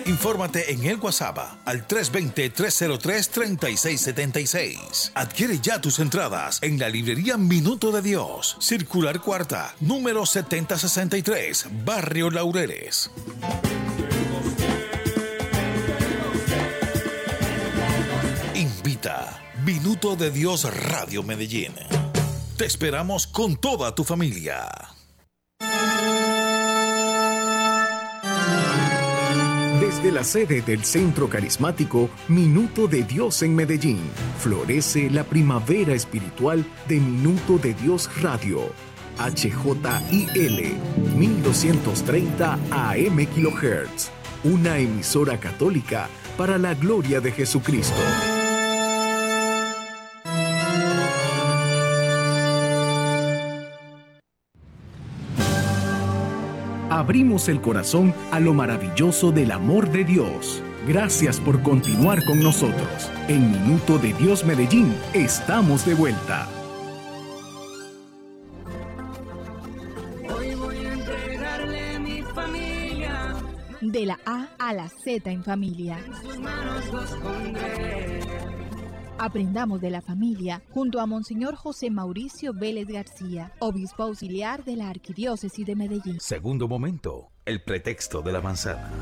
Infórmate en el WhatsApp al 320-303-3676. Adquiere ya tus entradas en la librería Minuto de Dios, Circular Cuarta, número 7063, Barrio Laureles. Invita Minuto de Dios Radio Medellín. Te esperamos con toda tu familia. Desde la sede del Centro Carismático Minuto de Dios en Medellín, florece la primavera espiritual de Minuto de Dios Radio. HJIL 1230 AM kHz, una emisora católica para la gloria de Jesucristo. Abrimos el corazón a lo maravilloso del amor de Dios. Gracias por continuar con nosotros. En Minuto de Dios Medellín, estamos de vuelta. Hoy voy a entregarle mi familia. De la A a la Z en familia. En sus manos los pondré. Aprendamos de la familia junto a Monseñor José Mauricio Vélez García, obispo auxiliar de la Arquidiócesis de Medellín. Segundo momento, el pretexto de la manzana.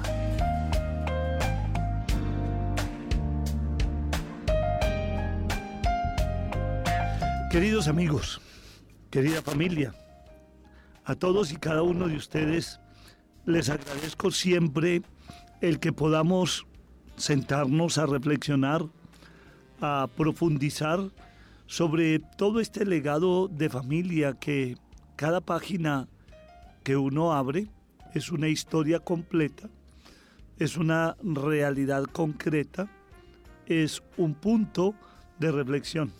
Queridos amigos, querida familia, a todos y cada uno de ustedes les agradezco siempre el que podamos sentarnos a reflexionar, a profundizar sobre todo este legado de familia que cada página que uno abre es una historia completa, es una realidad concreta, es un punto de reflexión.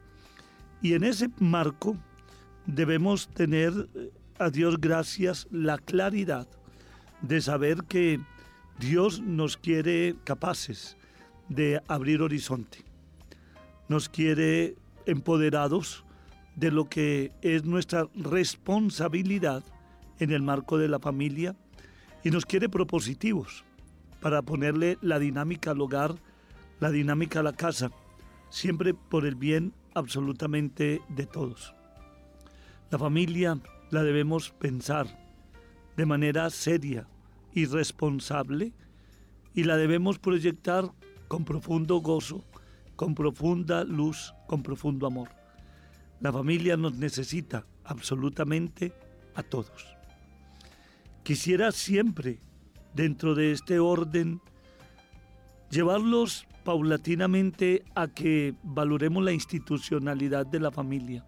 Y en ese marco debemos tener, a Dios gracias, la claridad de saber que Dios nos quiere capaces de abrir horizonte. Nos quiere empoderados de lo que es nuestra responsabilidad en el marco de la familia y nos quiere propositivos para ponerle la dinámica al hogar, la dinámica a la casa, siempre por el bien absolutamente de todos. La familia la debemos pensar de manera seria y responsable y la debemos proyectar con profundo gozo, con profunda luz, con profundo amor. La familia nos necesita absolutamente a todos. Quisiera siempre, dentro de este orden, llevarlos paulatinamente a que valoremos la institucionalidad de la familia,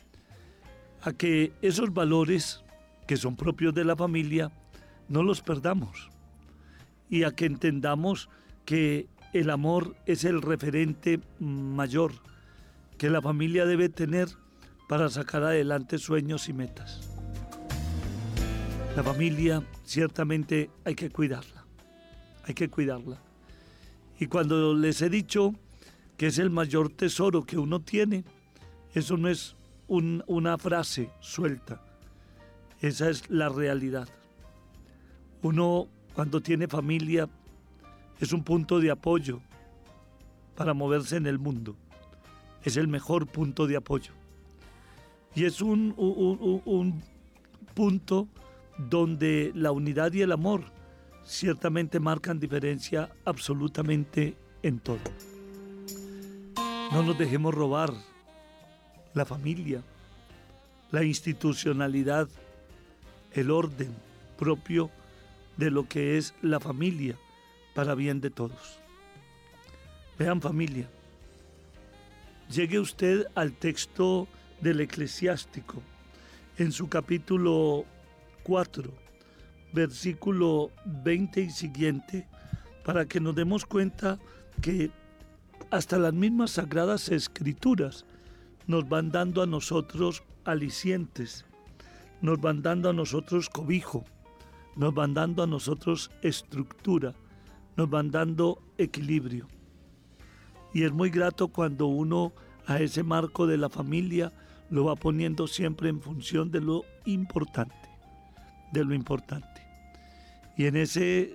a que esos valores que son propios de la familia no los perdamos y a que entendamos que el amor es el referente mayor que la familia debe tener para sacar adelante sueños y metas. La familia ciertamente hay que cuidarla, hay que cuidarla. Y cuando les he dicho que es el mayor tesoro que uno tiene, eso no es una frase suelta, esa es la realidad. Uno cuando tiene familia es un punto de apoyo para moverse en el mundo. Es el mejor punto de apoyo. Y es un punto donde la unidad y el amor ciertamente marcan diferencia absolutamente en todo. No nos dejemos robar la familia, la institucionalidad, el orden propio de lo que es la familia para bien de todos. Vean familia, llegue usted al texto del Eclesiástico en su capítulo 4, versículo 20 y siguiente, para que nos demos cuenta que hasta las mismas Sagradas Escrituras nos van dando a nosotros alicientes, nos van dando a nosotros cobijo, nos van dando a nosotros estructura, nos van dando equilibrio. Y es muy grato cuando uno a ese marco de la familia lo va poniendo siempre en función de lo importante, de lo importante. Y en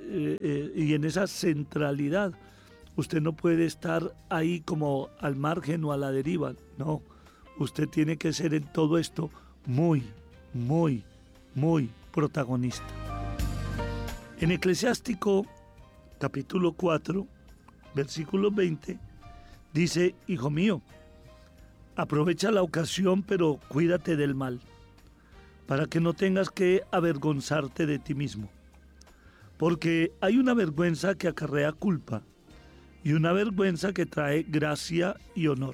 esa centralidad, usted no puede estar ahí como al margen o a la deriva. No, usted tiene que ser en todo esto muy, muy, muy protagonista. En Eclesiástico, capítulo 4, versículo 20, dice: hijo mío, aprovecha la ocasión, pero cuídate del mal, para que no tengas que avergonzarte de ti mismo. Porque hay una vergüenza que acarrea culpa y una vergüenza que trae gracia y honor.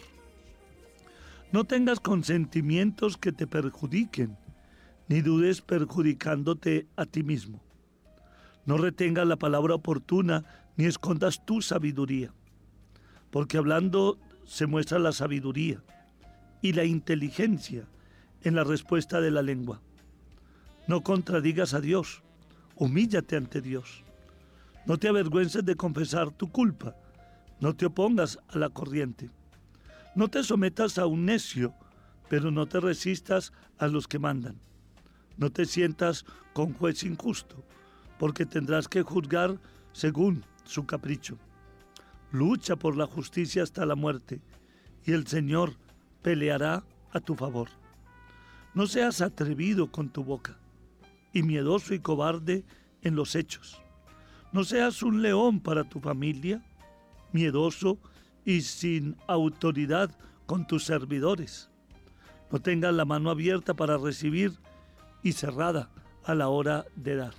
No tengas consentimientos que te perjudiquen, ni dudes perjudicándote a ti mismo. No retengas la palabra oportuna, ni escondas tu sabiduría, porque hablando se muestra la sabiduría y la inteligencia en la respuesta de la lengua. No contradigas a Dios, humíllate ante Dios. No te avergüences de confesar tu culpa, no te opongas a la corriente. No te sometas a un necio, pero no te resistas a los que mandan. No te sientas con juez injusto, porque tendrás que juzgar según su capricho. Lucha por la justicia hasta la muerte, y el Señor peleará a tu favor. No seas atrevido con tu boca, y miedoso y cobarde en los hechos. No seas un león para tu familia, miedoso y sin autoridad con tus servidores. No tengas la mano abierta para recibir y cerrada a la hora de dar.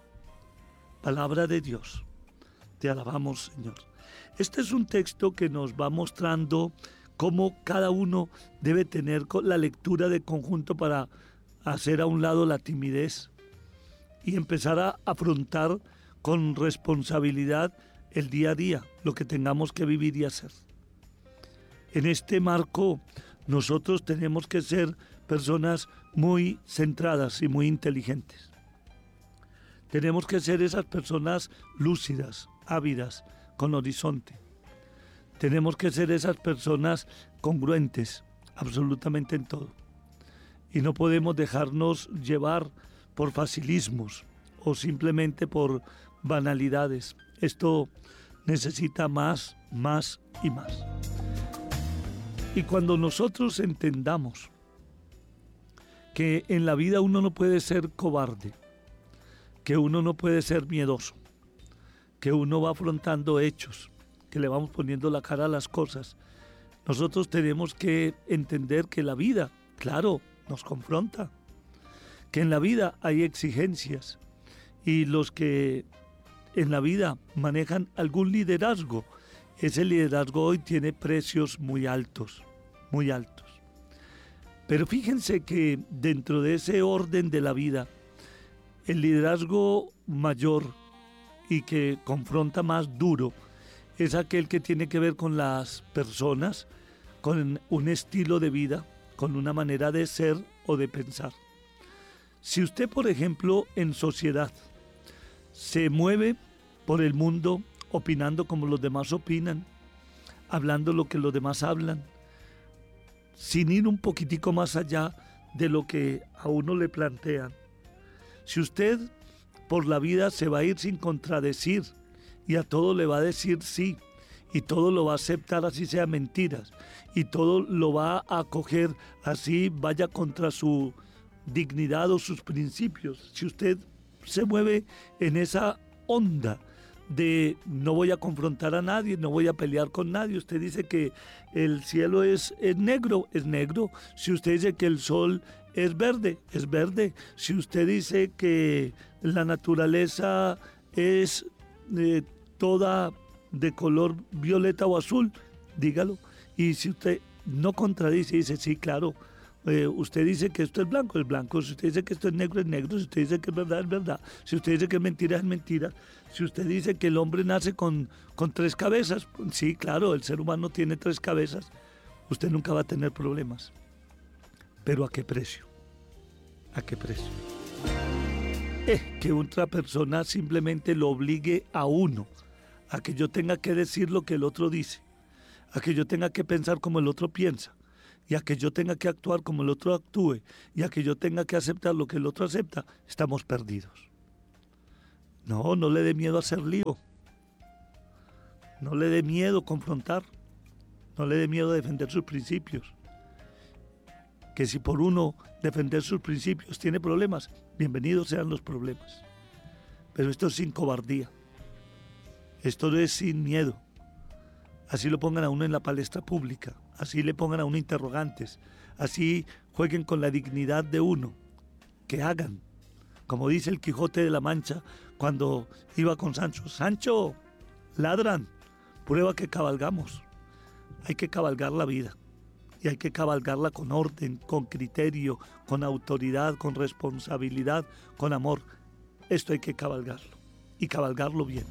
Palabra de Dios. Te alabamos, Señor. Este es un texto que nos va mostrando cómo cada uno debe tener la lectura de conjunto para hacer a un lado la timidez y empezar a afrontar con responsabilidad el día a día, lo que tengamos que vivir y hacer. En este marco, nosotros tenemos que ser personas muy centradas y muy inteligentes. Tenemos que ser esas personas lúcidas, ávidas, con horizonte. Tenemos que ser esas personas congruentes, absolutamente en todo. Y no podemos dejarnos llevar por facilismos o simplemente por banalidades. Esto necesita más y más. Y cuando nosotros entendamos que en la vida uno no puede ser cobarde, que uno no puede ser miedoso, que uno va afrontando hechos, que le vamos poniendo la cara a las cosas, nosotros tenemos que entender que la vida, claro, nos confronta, que en la vida hay exigencias y los que en la vida manejan algún liderazgo, ese liderazgo hoy tiene precios muy altos, muy altos. Pero fíjense que dentro de ese orden de la vida, el liderazgo mayor y que confronta más duro es aquel que tiene que ver con las personas, con un estilo de vida, con una manera de ser o de pensar. Si usted, por ejemplo, en sociedad se mueve por el mundo opinando como los demás opinan, hablando lo que los demás hablan, sin ir un poquitico más allá de lo que a uno le plantean. Si usted por la vida se va a ir sin contradecir y a todo le va a decir sí, y todo lo va a aceptar así sea mentiras, y todo lo va a acoger así vaya contra su dignidad o sus principios, si usted se mueve en esa onda de no voy a confrontar a nadie, no voy a pelear con nadie, usted dice que el cielo es negro, es negro, si usted dice que el sol es verde, es verde, si usted dice que la naturaleza es toda de color violeta o azul, dígalo, y si usted no contradice, dice sí, claro, usted dice que esto es blanco, si usted dice que esto es negro, si usted dice que es verdad, si usted dice que es mentira, si usted dice que el hombre nace con 3 cabezas, sí, claro, el ser humano tiene 3 cabezas, usted nunca va a tener problemas. ¿Pero a qué precio? ¿A qué precio? Que otra persona simplemente lo obligue a uno, a que yo tenga que decir lo que el otro dice, a que yo tenga que pensar como el otro piensa, y a que yo tenga que actuar como el otro actúe, y a que yo tenga que aceptar lo que el otro acepta, estamos perdidos. No, no le dé miedo hacer lío. No le dé miedo confrontar. No le dé miedo defender sus principios. Que si por uno defender sus principios tiene problemas, bienvenidos sean los problemas. Pero esto es sin cobardía. Esto no es sin miedo. Así lo pongan a uno en la palestra pública. Así le pongan a uno interrogantes. Así jueguen con la dignidad de uno. Que hagan. Como dice el Quijote de la Mancha cuando iba con Sancho. Sancho, ladran. Prueba que cabalgamos. Hay que cabalgar la vida. Y hay que cabalgarla con orden, con criterio, con autoridad, con responsabilidad, con amor. Esto hay que cabalgarlo. Y cabalgarlo bien.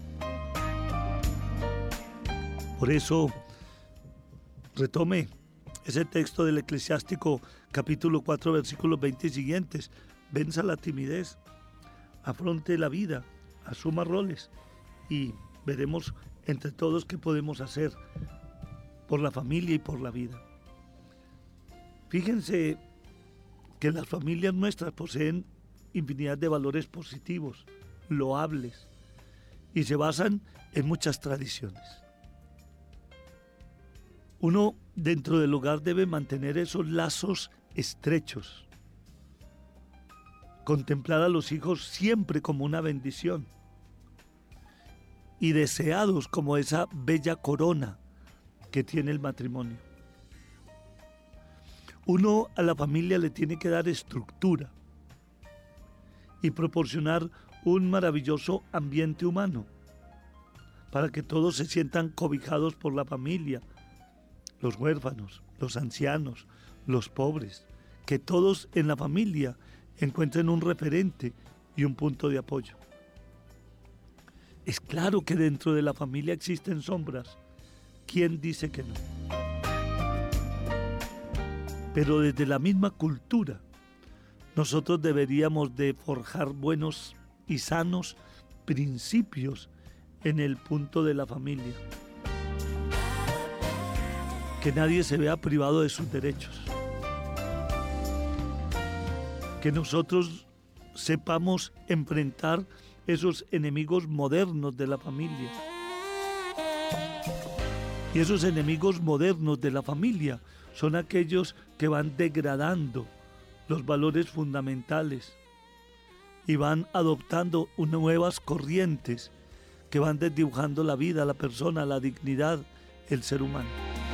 Por eso, retome ese texto del Eclesiástico, capítulo 4, versículos 20 y siguientes. Venza la timidez, afronte la vida, asuma roles y veremos entre todos qué podemos hacer por la familia y por la vida. Fíjense que las familias nuestras poseen infinidad de valores positivos, loables, y se basan en muchas tradiciones. Uno dentro del hogar debe mantener esos lazos estrechos, contemplar a los hijos siempre como una bendición y deseados como esa bella corona que tiene el matrimonio. Uno a la familia le tiene que dar estructura y proporcionar un maravilloso ambiente humano para que todos se sientan cobijados por la familia, los huérfanos, los ancianos, los pobres, que todos en la familia encuentren un referente y un punto de apoyo. Es claro que dentro de la familia existen sombras. ¿Quién dice que no? Pero desde la misma cultura, nosotros deberíamos de forjar buenos y sanos principios en el punto de la familia. Que nadie se vea privado de sus derechos. Que nosotros sepamos enfrentar esos enemigos modernos de la familia. Y esos enemigos modernos de la familia son aquellos que van degradando los valores fundamentales y van adoptando nuevas corrientes que van desdibujando la vida, la persona, la dignidad, el ser humano.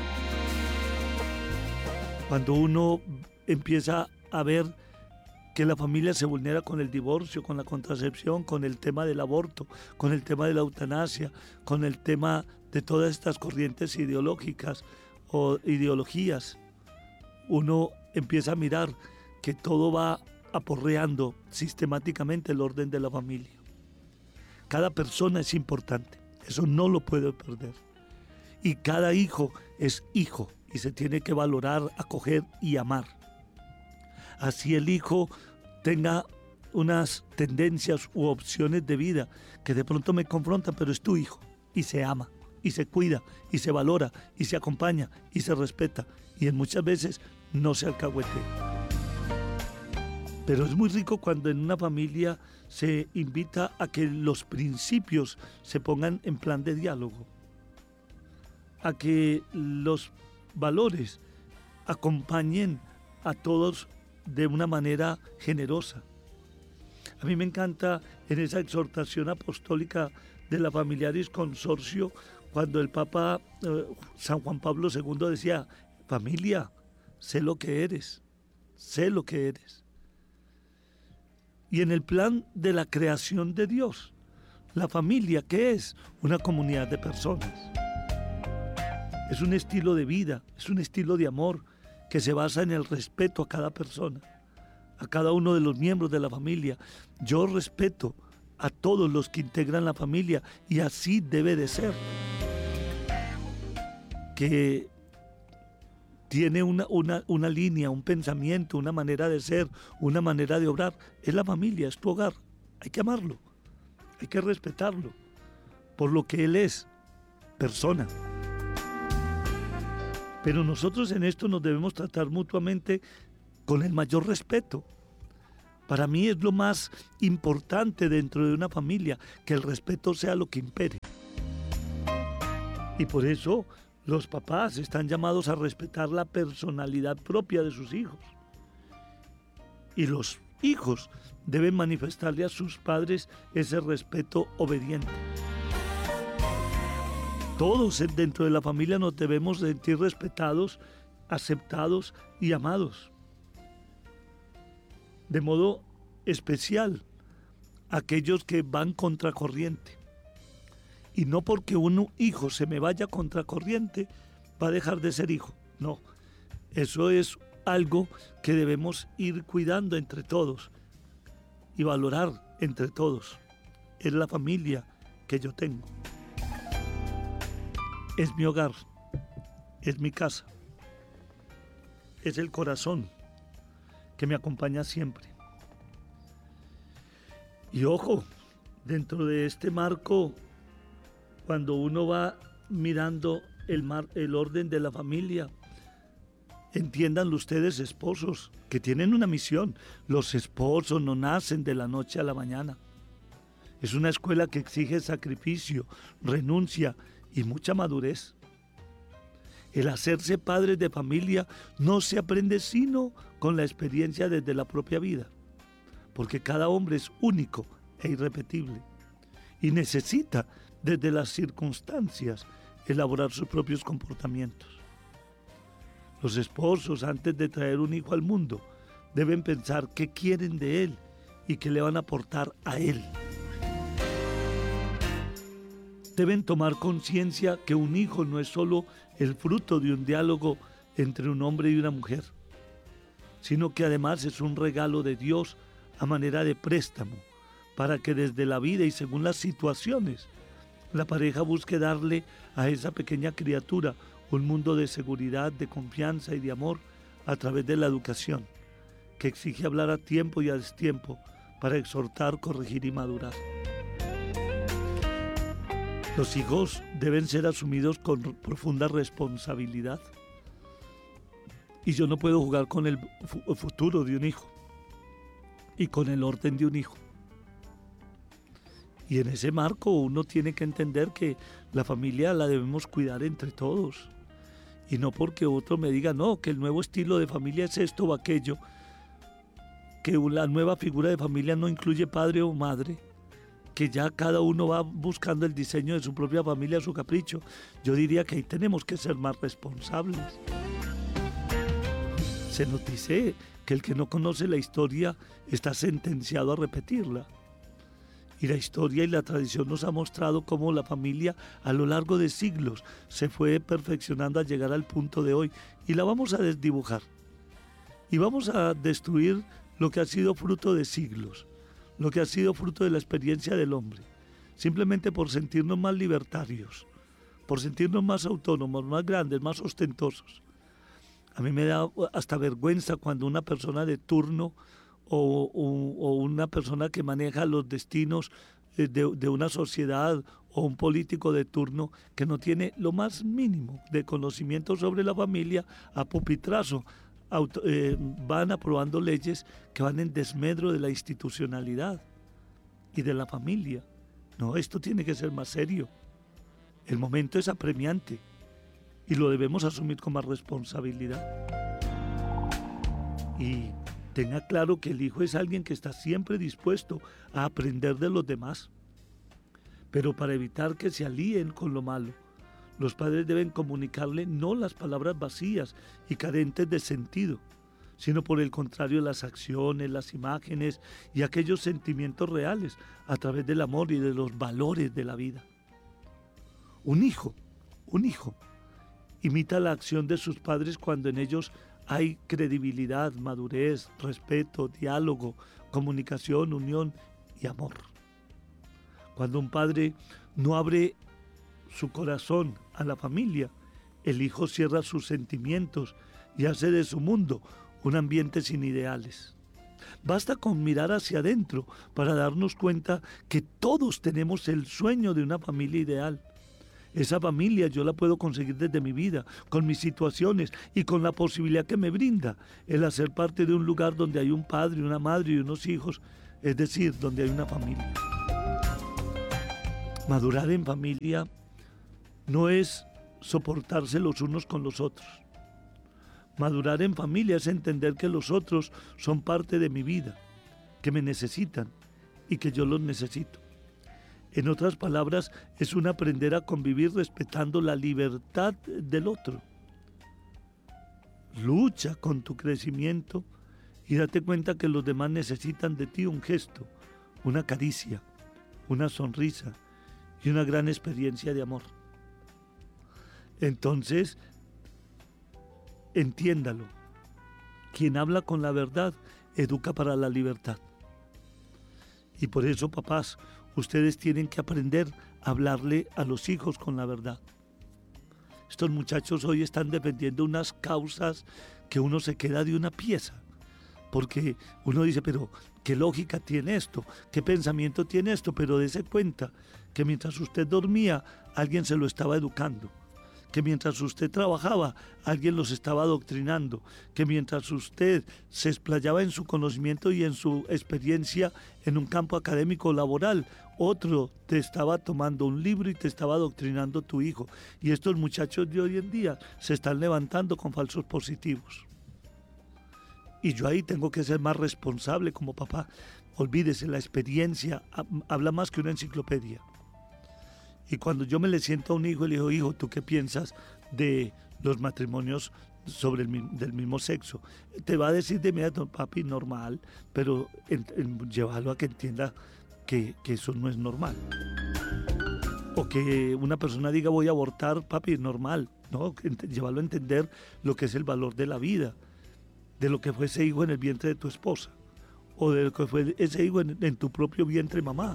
Cuando uno empieza a ver que la familia se vulnera con el divorcio, con la contracepción, con el tema del aborto, con el tema de la eutanasia, con el tema de todas estas corrientes ideológicas o ideologías, uno empieza a mirar que todo va aporreando sistemáticamente el orden de la familia. Cada persona es importante, eso no lo puedo perder. Y cada hijo es hijo y se tiene que valorar, acoger y amar. Así el hijo tenga unas tendencias u opciones de vida que de pronto me confrontan, pero es tu hijo y se ama, y se cuida, y se valora, y se acompaña, y se respeta, y en muchas veces no se alcahuetea. Pero es muy rico cuando en una familia se invita a que los principios se pongan en plan de diálogo, a que los valores acompañen a todos de una manera generosa. A mí me encanta en esa exhortación apostólica de la Familiaris Consortio cuando el Papa San Juan Pablo II decía: familia, sé lo que eres, sé lo que eres. Y en el plan de la creación de Dios, la familia, ¿qué es? Una comunidad de personas. Es un estilo de vida, es un estilo de amor que se basa en el respeto a cada persona, a cada uno de los miembros de la familia. Yo respeto a todos los que integran la familia y así debe de ser. Que tiene una línea, un pensamiento, una manera de ser, una manera de obrar. Es la familia, es tu hogar. Hay que amarlo, hay que respetarlo por lo que él es, persona. Pero nosotros en esto nos debemos tratar mutuamente con el mayor respeto, Para mí es lo más importante dentro de una familia, que el respeto sea lo que impere. Y por eso los papás están llamados a respetar la personalidad propia de sus hijos. Y los hijos deben manifestarle a sus padres ese respeto obediente. Todos dentro de la familia nos debemos sentir respetados, aceptados y amados. De modo especial, aquellos que van contracorriente. Y no porque un hijo se me vaya contracorriente, va a dejar de ser hijo. No, eso es algo que debemos ir cuidando entre todos y valorar entre todos. Es la familia que yo tengo. Es mi hogar, es mi casa, es el corazón que me acompaña siempre. Y ojo, dentro de este marco, cuando uno va mirando el orden de la familia, entiéndanlo ustedes, esposos, que tienen una misión. Los esposos no nacen de la noche a la mañana. Es una escuela que exige sacrificio, renuncia y mucha madurez. El hacerse padres de familia no se aprende sino con la experiencia desde la propia vida, porque cada hombre es único e irrepetible y necesita desde las circunstancias elaborar sus propios comportamientos. Los esposos, antes de traer un hijo al mundo, deben pensar qué quieren de él y qué le van a aportar a él. Deben tomar conciencia que un hijo no es solo el fruto de un diálogo entre un hombre y una mujer, sino que además es un regalo de Dios a manera de préstamo, para que desde la vida y según las situaciones, la pareja busque darle a esa pequeña criatura un mundo de seguridad, de confianza y de amor a través de la educación, que exige hablar a tiempo y a destiempo para exhortar, corregir y madurar. Los hijos deben ser asumidos con profunda responsabilidad. Y yo no puedo jugar con el futuro de un hijo y con el orden de un hijo. Y en ese marco uno tiene que entender que la familia la debemos cuidar entre todos. Y no porque otro me diga, no, que el nuevo estilo de familia es esto o aquello, que la nueva figura de familia no incluye padre o madre, que ya cada uno va buscando el diseño de su propia familia a su capricho. Yo diría que ahí tenemos que ser más responsables. Se nos dice que el que no conoce la historia está sentenciado a repetirla. Y la historia y la tradición nos ha mostrado cómo la familia a lo largo de siglos se fue perfeccionando a llegar al punto de hoy. Y la vamos a desdibujar. Y vamos a destruir lo que ha sido fruto de siglos, lo que ha sido fruto de la experiencia del hombre, simplemente por sentirnos más libertarios, por sentirnos más autónomos, más grandes, más ostentosos. A mí me da hasta vergüenza cuando una persona de turno o una persona que maneja los destinos de una sociedad o un político de turno que no tiene lo más mínimo de conocimiento sobre la familia, a pupitrazo van aprobando leyes que van en desmedro de la institucionalidad y de la familia. No, esto tiene que ser más serio. El momento es apremiante y lo debemos asumir con más responsabilidad. Y tenga claro que el hijo es alguien que está siempre dispuesto a aprender de los demás. Pero para evitar que se alíen con lo malo, los padres deben comunicarle no las palabras vacías y carentes de sentido, sino por el contrario las acciones, las imágenes y aquellos sentimientos reales a través del amor y de los valores de la vida. Un hijo imita la acción de sus padres cuando en ellos hay credibilidad, madurez, respeto, diálogo, comunicación, unión y amor. Cuando un padre no abre su corazón a la familia, el hijo cierra sus sentimientos y hace de su mundo un ambiente sin ideales. Basta con mirar hacia adentro para darnos cuenta que todos tenemos el sueño de una familia ideal, Esa familia yo la puedo conseguir desde mi vida, con mis situaciones y con la posibilidad que me brinda el hacer parte de un lugar donde hay un padre, una madre y unos hijos, es decir, donde hay una familia. Madurar en familia no es soportarse los unos con los otros. Madurar en familia es entender que los otros son parte de mi vida, que me necesitan y que yo los necesito. En otras palabras, es un aprender a convivir respetando la libertad del otro. Lucha con tu crecimiento y date cuenta que los demás necesitan de ti un gesto, una caricia, una sonrisa y una gran experiencia de amor. Entonces, entiéndalo. Quien habla con la verdad educa para la libertad. Y por eso, papás, ustedes tienen que aprender a hablarle a los hijos con la verdad. Estos muchachos hoy están defendiendo unas causas que uno se queda de una pieza. Porque uno dice, pero ¿qué lógica tiene esto? ¿Qué pensamiento tiene esto? Pero dése cuenta que mientras usted dormía, alguien se lo estaba educando. Que mientras usted trabajaba, alguien los estaba adoctrinando, que mientras usted se explayaba en su conocimiento y en su experiencia en un campo académico o laboral, otro te estaba tomando un libro y te estaba adoctrinando tu hijo. Y estos muchachos de hoy en día se están levantando con falsos positivos. Y yo ahí tengo que ser más responsable como papá. Olvídese, la experiencia habla más que una enciclopedia. Y cuando yo me le siento a un hijo y le digo, hijo, ¿tú qué piensas de los matrimonios del mismo sexo? Te va a decir de inmediato, papi, normal, pero llevarlo a que entienda que eso no es normal. O que una persona diga, voy a abortar, papi, normal. No, llevarlo a entender lo que es el valor de la vida, de lo que fue ese hijo en el vientre de tu esposa, o de lo que fue ese hijo en tu propio vientre, mamá.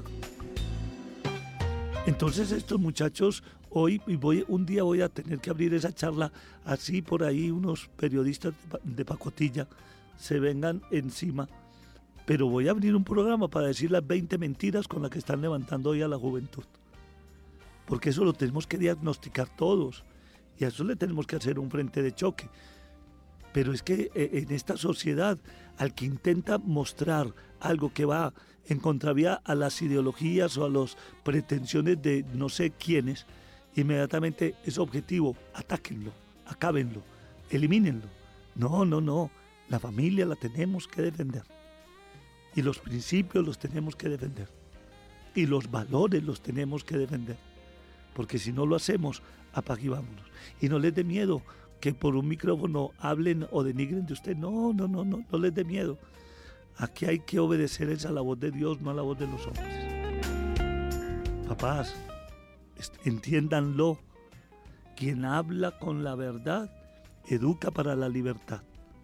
Entonces estos muchachos, un día voy a tener que abrir esa charla, así por ahí unos periodistas de pacotilla se vengan encima, pero voy a abrir un programa para decir las 20 mentiras con las que están levantando hoy a la juventud. Porque eso lo tenemos que diagnosticar todos y a eso le tenemos que hacer un frente de choque. Pero es que en esta sociedad, al que intenta mostrar algo que va en contravía a las ideologías o a las pretensiones de no sé quiénes, inmediatamente es objetivo, atáquenlo, acábenlo, elimínenlo. No, la familia la tenemos que defender. Y los principios los tenemos que defender. Y los valores los tenemos que defender. Porque si no lo hacemos, apaguivámonos. Y no les dé miedo que por un micrófono hablen o denigren de usted. No les dé miedo. Aquí hay que obedecer a la voz de Dios, no a la voz de los hombres. Papás, entiéndanlo. Quien habla con la verdad, educa para la libertad.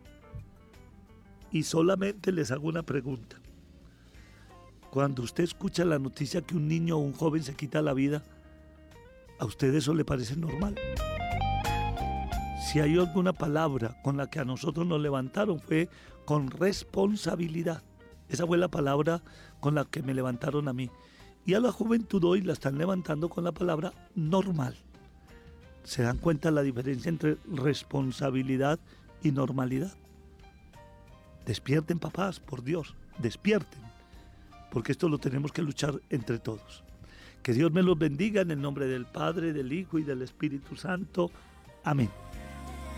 Y solamente les hago una pregunta. Cuando usted escucha la noticia que un niño o un joven se quita la vida, ¿a usted eso le parece normal? Si hay alguna palabra con la que a nosotros nos levantaron, fue con responsabilidad. Esa fue la palabra con la que me levantaron a mí. Y a la juventud hoy la están levantando con la palabra normal. ¿Se dan cuenta la diferencia entre responsabilidad y normalidad? Despierten, papás, por Dios, despierten. Porque esto lo tenemos que luchar entre todos. Que Dios me los bendiga en el nombre del Padre, del Hijo y del Espíritu Santo. Amén.